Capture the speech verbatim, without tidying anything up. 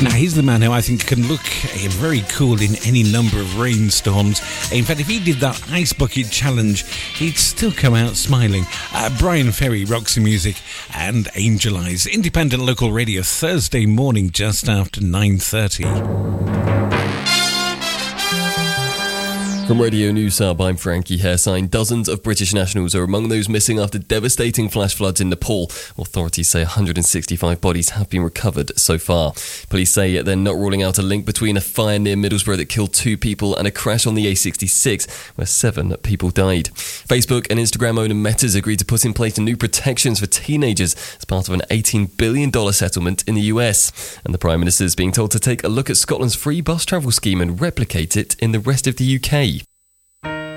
Now, he's the man who I think can look uh, very cool in any number of rainstorms. In fact, if he did that Ice Bucket Challenge, he'd still come out smiling. Uh, Brian Ferry, Roxy Music and Angel Eyes. Independent local radio, Thursday morning just after nine thirty. From Radio News Hub, I'm Frankie Hairsign. Dozens of British nationals are among those missing after devastating flash floods in Nepal. Authorities say one hundred sixty-five bodies have been recovered so far. Police say they're not ruling out a link between a fire near Middlesbrough that killed two people and a crash on the A sixty-six where seven people died. Facebook and Instagram owner Meta's agreed to put in place new protections for teenagers as part of an eighteen billion dollars settlement in the U S. And the Prime Minister is being told to take a look at Scotland's free bus travel scheme and replicate it in the rest of the U K.